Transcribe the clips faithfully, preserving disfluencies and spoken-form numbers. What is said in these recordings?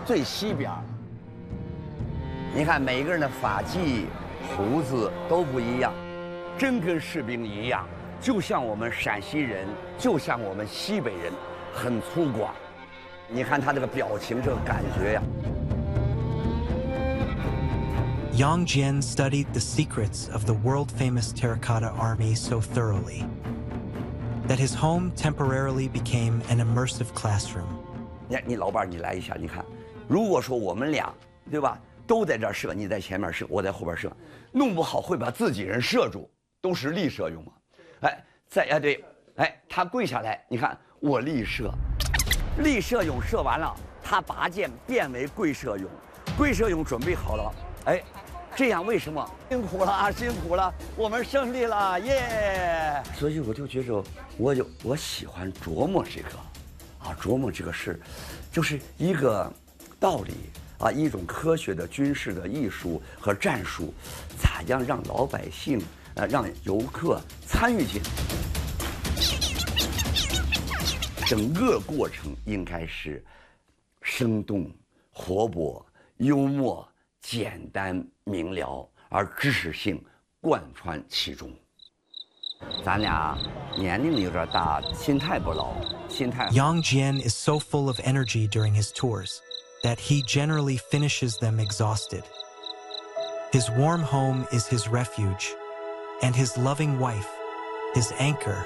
最西边。你看每个人的发髻、胡子都不一样，真跟士兵一样，就像我们陕西人，就像我们西北人，很粗犷。你看他这个表情，这个感觉呀。 Yang Jian studied the secrets of the world-famous terracotta army so thoroughly that his home temporarily became an immersive classroom. 你你老伴儿，你来一下，你看，如果说我们俩，对吧，都在这儿射，你在前面射，我在后边射，弄不好会把自己人射住，都是立射用嘛。哎，再哎对，哎，他跪下来，你看我立射，立射用射完了，他拔剑变为跪射用，跪射用准备好了，哎。 这样为什么辛苦了啊？辛苦了，我们胜利了，耶！所以我就觉着，我就我喜欢琢磨这个，啊，琢磨这个事，就是一个道理啊，一种科学的军事的艺术和战术，咋样让老百姓呃让游客参与进来？整个过程应该是生动、活泼、幽默。 简单明了，而知识性贯穿其中。咱俩年龄有点大，心态不老，心态。 Yang Jian is so full of energy during his tours that he generally finishes them exhausted. His warm home is his refuge, and his loving wife, his anchor.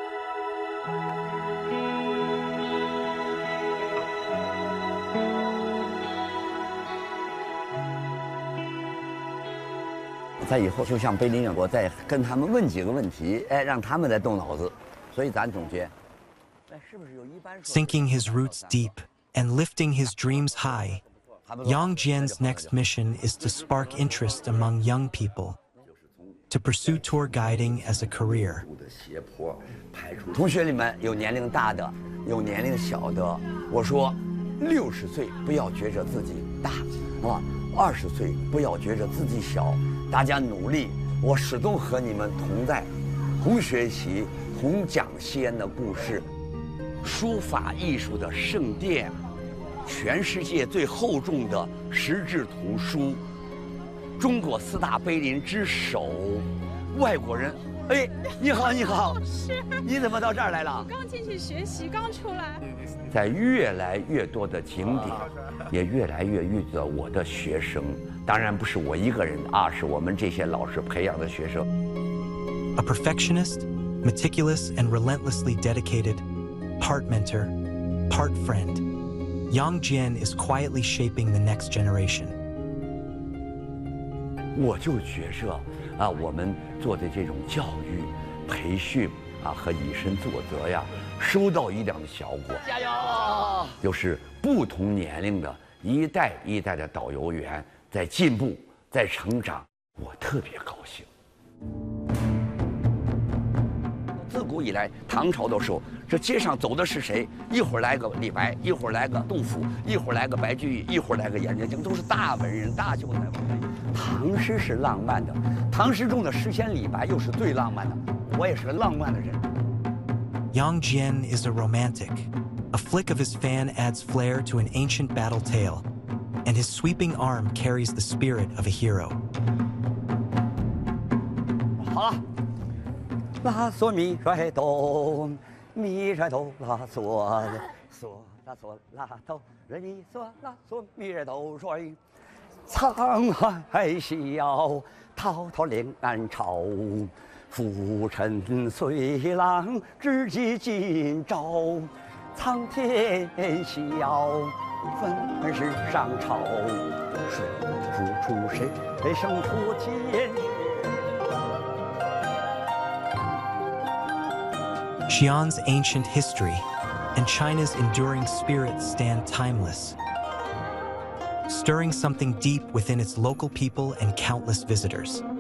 在以后就像碑林人，我再跟他们问几个问题，哎，让他们来动脑子。所以咱总结，哎，是不是有一般？Sinking his roots deep and lifting his dreams high, Yang Jian's next mission is to spark interest among young people, to pursue tour guiding as a career. 同学里面有年龄大的，有年龄小的。我说，六十岁不要觉着自己大，啊，二十岁不要觉着自己小。 大家努力，我始终和你们同在，同学习，同讲西安的故事。书法艺术的圣殿，全世界最厚重的石质图书，中国四大碑林之首。外国人，哎，你好，你好， 老师， 你怎么到这儿来了？ 我刚进去学习，刚出来。 在越来越多的景点，也越来越遇到我的学生。 当然不是我一个人啊，是我们这些老师培养的学生。A perfectionist, meticulous and relentlessly dedicated, part mentor, part friend, Yang Jian is quietly shaping the next generation. 我就觉着啊，我们做的这种教育、培训啊和以身作则呀，收到一定的效果。加油！就是不同年龄的一代一代的导游员。 在进步，在成长，我特别高兴。自古以来，唐朝的时候，这街上走的是谁？一会儿来个李白，一会儿来个杜甫，一会儿来个白居易，一会儿来个颜真卿，都是大文人、大秀才。唐诗是浪漫的，唐诗中的诗仙李白又是最浪漫的。我也是个浪漫的人。Yang Jian is a romantic. A flick of his fan adds flair to an ancient battle tale. And his sweeping arm carries the spirit of a hero. 好了，拉嗦咪来哆，咪来哆拉嗦，嗦拉嗦拉哆，来咪嗦拉嗦咪来哆来。沧海笑，滔滔两岸潮，浮沉随浪，直击今朝。苍天笑。 纷纷是上朝，谁付出谁谁胜出天。Xi'an's ancient history and China's enduring spirit stand timeless, stirring something deep within its local people and countless visitors.